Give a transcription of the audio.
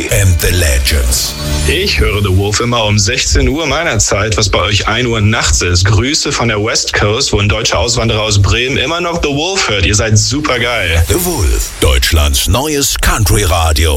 and the Legends. Ich höre The Wolf immer um 16 Uhr meiner Zeit, was bei euch 1 Uhr nachts ist. Grüße von der West Coast, wo ein deutscher Auswanderer aus Bremen immer noch The Wolf hört. Ihr seid super geil. The Wolf, Deutschlands neues Country-Radio.